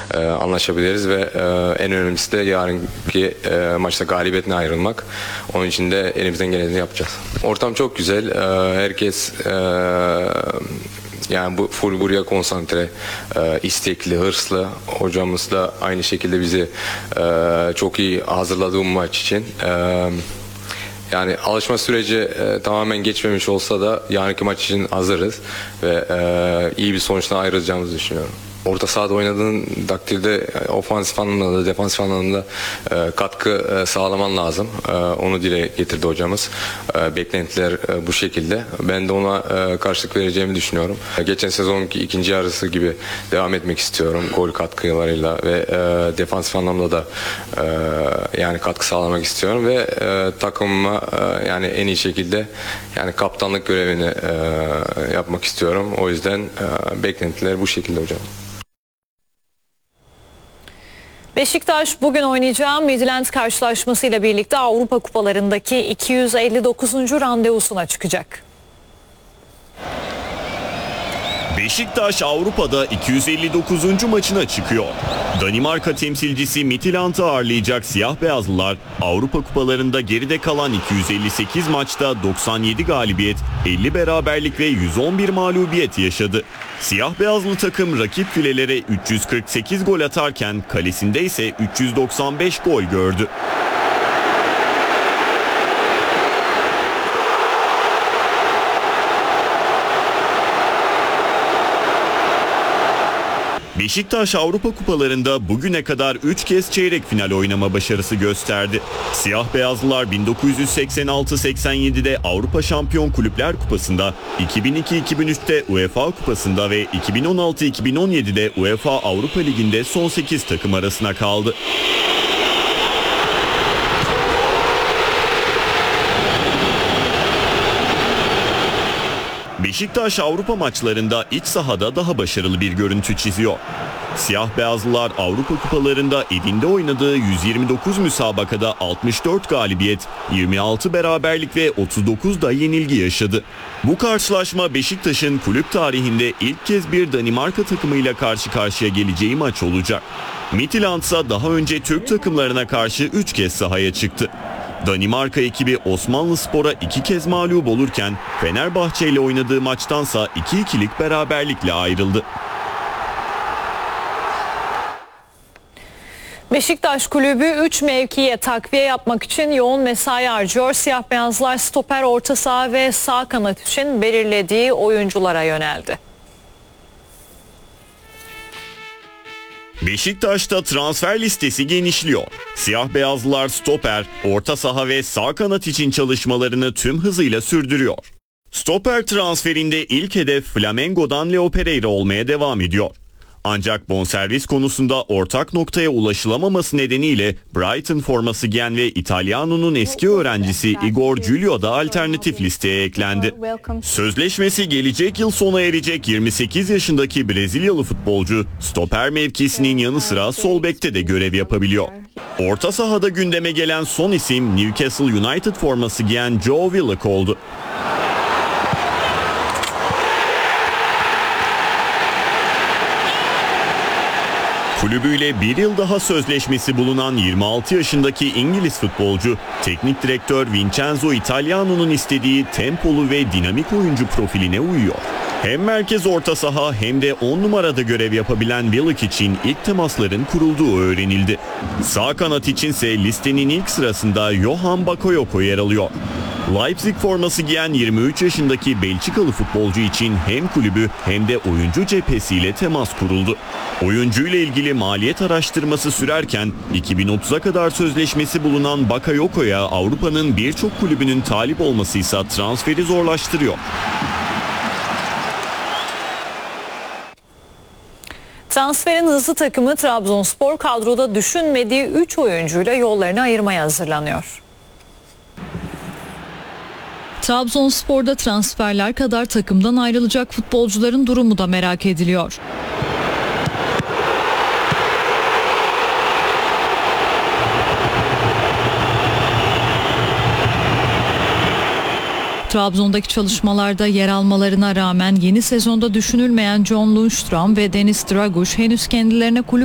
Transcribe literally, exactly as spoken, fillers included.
e, anlaşabiliriz ve e, en önemlisi de yarınki e, maçta galibiyetle ayrılmak. Onun için de elimizden geleni yapacağız. Ortam çok güzel. E, herkes e, yani bu full buraya konsantre, e, istekli, hırslı. Hocamız da aynı şekilde bizi e, çok iyi hazırladığı maç için. E, yani alışma süreci e, tamamen geçmemiş olsa da yarınki maç için hazırız ve e, iyi bir sonuçla ayrılacağımızı düşünüyorum. Orta sahada oynadığın takdirde ofansif anlamda da defansif anlamda e, katkı e, sağlaman lazım. E, onu dile getirdi hocamız. E, beklentiler e, bu şekilde. Ben de ona e, karşılık vereceğimi düşünüyorum. E, geçen sezonki ikinci yarısı gibi devam etmek istiyorum. Gol katkılarıyla ve e, defansif anlamda da e, yani katkı sağlamak istiyorum ve e, takımıma e, yani en iyi şekilde yani kaptanlık görevini e, yapmak istiyorum. O yüzden e, beklentiler bu şekilde hocam. Beşiktaş bugün oynayacağı Midland karşılaşmasıyla birlikte Avrupa Kupalarındaki iki yüz elli dokuzuncu randevusuna çıkacak. Beşiktaş Avrupa'da iki yüz elli dokuzuncu maçına çıkıyor. Danimarka temsilcisi Midland'ı ağırlayacak siyah beyazlılar Avrupa Kupalarında geride kalan iki yüz elli sekiz maçta doksan yedi galibiyet, elli beraberlik ve yüz on bir mağlubiyet yaşadı. Siyah beyazlı takım rakip filelere üç yüz kırk sekiz gol atarken kalesinde ise üç yüz doksan beş gol gördü. Beşiktaş Avrupa Kupalarında bugüne kadar üç kez çeyrek final oynama başarısı gösterdi. Siyah beyazlılar bin dokuz yüz seksen altı seksen yedi'de Avrupa Şampiyon Kulüpler Kupası'nda, iki bin iki iki bin üç'te UEFA Kupası'nda ve iki bin on altı iki bin on yedi'de UEFA Avrupa Ligi'nde son sekiz takım arasına kaldı. Beşiktaş Avrupa maçlarında iç sahada daha başarılı bir görüntü çiziyor. Siyah beyazlılar Avrupa Kupalarında evinde oynadığı yüz yirmi dokuz müsabakada altmış dört galibiyet, yirmi altı beraberlik ve otuz dokuz da yenilgi yaşadı. Bu karşılaşma Beşiktaş'ın kulüp tarihinde ilk kez bir Danimarka takımıyla karşı karşıya geleceği maç olacak. Midland ise daha önce Türk takımlarına karşı üç kez sahaya çıktı. Danimarka ekibi Osmanlıspor'a iki kez mağlup olurken Fenerbahçe ile oynadığı maçtansa iki ikilik beraberlikle ayrıldı. Beşiktaş kulübü üç mevkiye takviye yapmak için yoğun mesai harcıyor. Siyah beyazlar stoper, orta saha ve sağ kanat için belirlediği oyunculara yöneldi. Beşiktaş'ta transfer listesi genişliyor. Siyah beyazlılar stoper, orta saha ve sağ kanat için çalışmalarını tüm hızıyla sürdürüyor. Stoper transferinde ilk hedef Flamengo'dan Leo Pereira olmaya devam ediyor. Ancak bonservis konusunda ortak noktaya ulaşılamaması nedeniyle Brighton forması giyen ve İtalyano'nun eski öğrencisi Igor Giulio da alternatif listeye eklendi. Sözleşmesi gelecek yıl sona erecek yirmi sekiz yaşındaki Brezilyalı futbolcu stoper mevkisinin yanı sıra sol bekte de görev yapabiliyor. Orta sahada gündeme gelen son isim Newcastle United forması giyen Joe Willock oldu. Kulübüyle bir yıl daha sözleşmesi bulunan yirmi altı yaşındaki İngiliz futbolcu, teknik direktör Vincenzo Italiano'nun istediği tempolu ve dinamik oyuncu profiline uyuyor. Hem merkez orta saha hem de on numarada görev yapabilen Willock için ilk temasların kurulduğu öğrenildi. Sağ kanat içinse listenin ilk sırasında Johan Bakayoko yer alıyor. Leipzig forması giyen yirmi üç yaşındaki Belçikalı futbolcu için hem kulübü hem de oyuncu cephesiyle temas kuruldu. Oyuncuyla ilgili maliyet araştırması sürerken iki bin otuz'a kadar sözleşmesi bulunan Bakayoko'ya Avrupa'nın birçok kulübünün talip olması ise transferi zorlaştırıyor. Transferin hızlı takımı Trabzonspor kadroda düşünmediği üç oyuncuyla yollarını ayırmaya hazırlanıyor. Trabzonspor'da transferler kadar takımdan ayrılacak futbolcuların durumu da merak ediliyor. Trabzon'daki çalışmalarda yer almalarına rağmen yeni sezonda düşünülmeyen John Lundstram ve Deniz Draguş henüz kendilerine kulüp